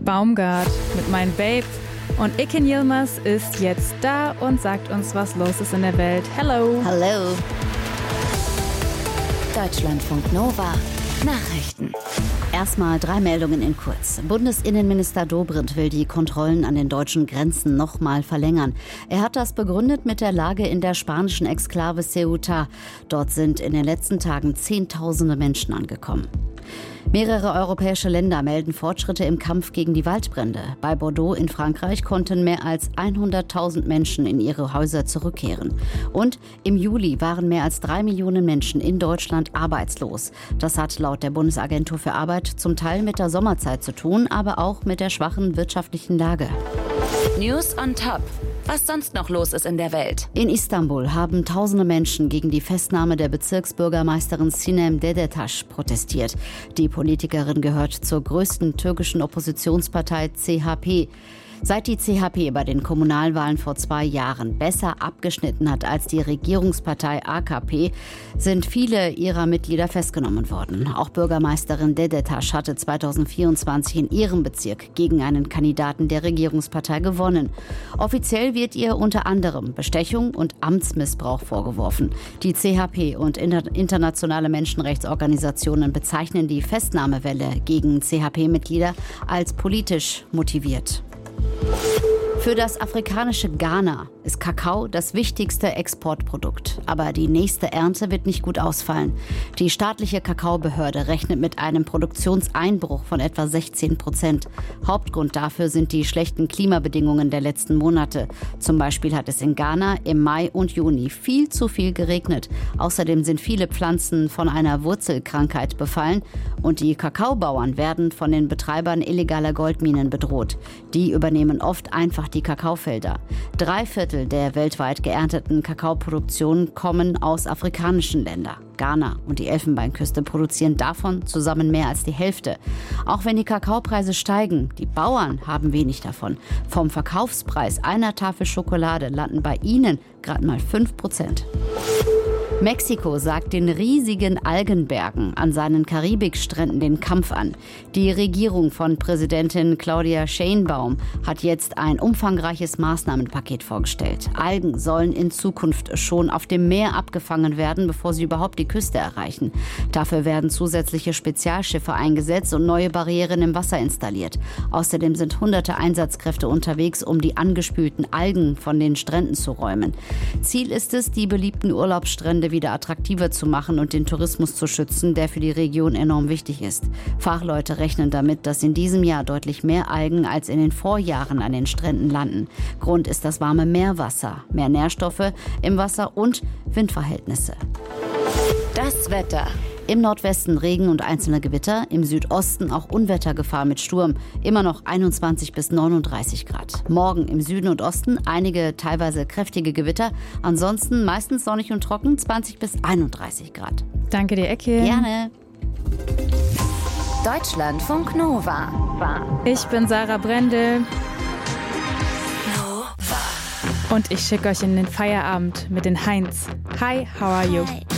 Baumgart mit Mein Babe. Und Iken Yilmaz ist jetzt da und sagt uns, was los ist in der Welt. Hello. Hallo. Deutschlandfunk Nova. Nachrichten. Erstmal 3 Meldungen in kurz. Bundesinnenminister Dobrindt will die Kontrollen an den deutschen Grenzen nochmal verlängern. Er hat das begründet mit der Lage in der spanischen Exklave Ceuta. Dort sind in den letzten Tagen Zehntausende Menschen angekommen. Mehrere europäische Länder melden Fortschritte im Kampf gegen die Waldbrände. Bei Bordeaux in Frankreich konnten mehr als 100.000 Menschen in ihre Häuser zurückkehren. Und im Juli waren mehr als 3 Millionen Menschen in Deutschland arbeitslos. Das hat laut der Bundesagentur für Arbeit zum Teil mit der Sommerzeit zu tun, aber auch mit der schwachen wirtschaftlichen Lage. News on Top. Was sonst noch los ist in der Welt. In Istanbul haben tausende Menschen gegen die Festnahme der Bezirksbürgermeisterin Sinem Dedetas protestiert. Die Politikerin gehört zur größten türkischen Oppositionspartei CHP. Seit die CHP bei den Kommunalwahlen vor 2 Jahren besser abgeschnitten hat als die Regierungspartei AKP, sind viele ihrer Mitglieder festgenommen worden. Auch Bürgermeisterin Dedetas hatte 2024 in ihrem Bezirk gegen einen Kandidaten der Regierungspartei gewonnen. Offiziell wird ihr unter anderem Bestechung und Amtsmissbrauch vorgeworfen. Die CHP und internationale Menschenrechtsorganisationen bezeichnen die Festnahmewelle gegen CHP-Mitglieder als politisch motiviert. Für das afrikanische Ghana ist Kakao das wichtigste Exportprodukt. Aber die nächste Ernte wird nicht gut ausfallen. Die staatliche Kakaobehörde rechnet mit einem Produktionseinbruch von etwa 16%. Hauptgrund dafür sind die schlechten Klimabedingungen der letzten Monate. Zum Beispiel hat es in Ghana im Mai und Juni viel zu viel geregnet. Außerdem sind viele Pflanzen von einer Wurzelkrankheit befallen. Und die Kakaobauern werden von den Betreibern illegaler Goldminen bedroht. Die übernehmen oft einfach die Kakaofelder. 3/4 der weltweit geernteten Kakaoproduktion kommen aus afrikanischen Ländern. Ghana und die Elfenbeinküste produzieren davon zusammen mehr als die Hälfte. Auch wenn die Kakaopreise steigen, die Bauern haben wenig davon. Vom Verkaufspreis einer Tafel Schokolade landen bei ihnen gerade mal 5%. Mexiko sagt den riesigen Algenbergen an seinen Karibikstränden den Kampf an. Die Regierung von Präsidentin Claudia Sheinbaum hat jetzt ein umfangreiches Maßnahmenpaket vorgestellt. Algen sollen in Zukunft schon auf dem Meer abgefangen werden, bevor sie überhaupt die Küste erreichen. Dafür werden zusätzliche Spezialschiffe eingesetzt und neue Barrieren im Wasser installiert. Außerdem sind hunderte Einsatzkräfte unterwegs, um die angespülten Algen von den Stränden zu räumen. Ziel ist es, die beliebten Urlaubsstrände wieder attraktiver zu machen und den Tourismus zu schützen, der für die Region enorm wichtig ist. Fachleute rechnen damit, dass in diesem Jahr deutlich mehr Algen als in den Vorjahren an den Stränden landen. Grund ist das warme Meerwasser, mehr Nährstoffe im Wasser und Windverhältnisse. Das Wetter. Im Nordwesten Regen und einzelne Gewitter, im Südosten auch Unwettergefahr mit Sturm, immer noch 21 bis 39 Grad. Morgen im Süden und Osten einige teilweise kräftige Gewitter, ansonsten meistens sonnig und trocken, 20 bis 31 Grad. Danke dir, Ecke. Gerne. Deutschlandfunk Nova. Ich bin Sarah Brendel. Und ich schicke euch in den Feierabend mit den Heinz. Hi, how are you? Hi.